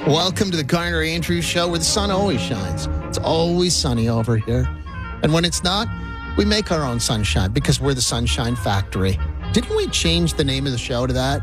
Welcome to the Garner Andrews Show, where the sun always shines. It's always sunny over here. And when it's not, we make our own sunshine because we're the Sunshine Factory. Didn't we change the name of the show to that?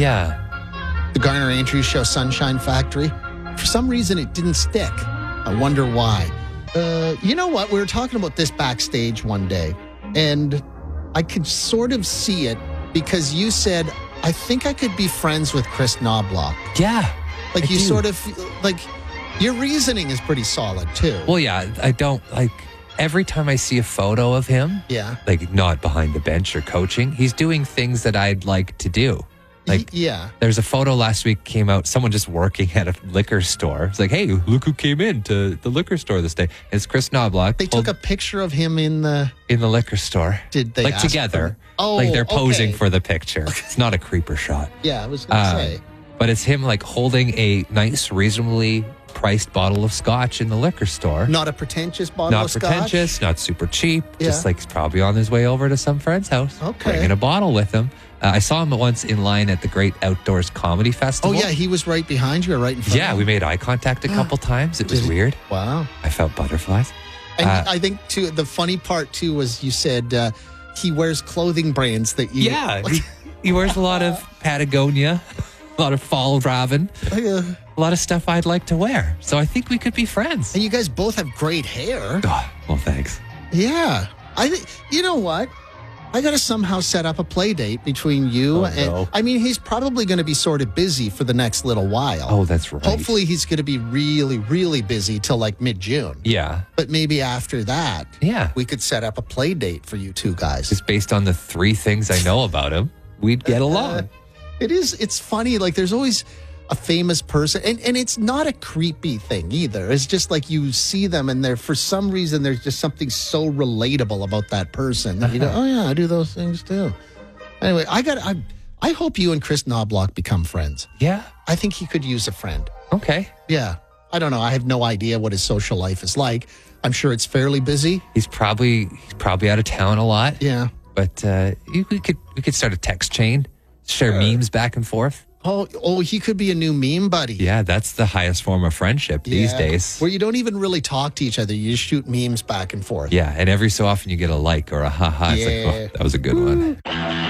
Yeah. The Garner Andrews Show Sunshine Factory? For some reason, it didn't stick. I wonder why. You know what? We were talking about this backstage one day, and I could sort of see it because you said, I think I could be friends with Chris Knobloch. Yeah. Like, I you do. sort of, like, your reasoning is pretty solid, too. Well, yeah, I don't, like, every time I see a photo of him, Yeah. like, not behind the bench or coaching, he's doing things that I'd like to do. Like, Yeah. there's a photo last week came out, someone just working at a liquor store. It's like, hey, look who came in to the liquor store this day. It's Chris Knobloch. They took a picture of him in the liquor store. Did they Like, ask together. for- Oh, like, they're posing okay. for the picture. It's not a creeper shot. Yeah, I was going to say. But it's him, like, holding a nice, reasonably priced bottle of scotch in the liquor store. Not a pretentious bottle Not of scotch? pretentious, not super cheap. Just Yeah. like he's probably on his way over to some friend's house. Okay. Bringing a bottle with him. I saw him once in line at the Great Outdoors Comedy Oh, Festival. yeah, he was right behind you or right in front Yeah, of we you? made eye contact a couple times. It was Did- weird. Wow. I felt butterflies. And I think, too, the funny part, too, was you said he wears clothing brands that you... Yeah, he wears a lot of Patagonia, a lot of Fall Raven, a lot of stuff I'd like to wear. So I think we could be friends. And you guys both have great hair. Oh, well, thanks. Yeah. I think, you know what? I got to somehow set up a play date between you Oh, and... no. I mean, he's probably going to be sort of busy for the next little while. Oh, that's right. Hopefully he's going to be really, really busy till like mid-June. Yeah. But maybe after that, Yeah. we could set up a play date for you two guys. Just based on the 3 things I know about him, we'd get along. It's funny. Like, there's always a famous person, and it's not a creepy thing either. It's just like you see them, and they're, for some reason, there's just something so relatable about that person. That you go, oh yeah, I do those things too. Anyway, I hope you and Chris Knobloch become friends. Yeah. I think he could use a friend. Okay. Yeah. I don't know. I have no idea what his social life is like. I'm sure it's fairly busy. He's probably out of town a lot. Yeah. But we could start a text chain, share memes back and forth. Oh, he could be a new meme buddy. Yeah, that's the highest form of friendship these Yeah. days. Where you don't even really talk to each other. You just shoot memes back and forth. Yeah, and every so often you get a like or a haha. It's like, Yeah. oh, that was a good one.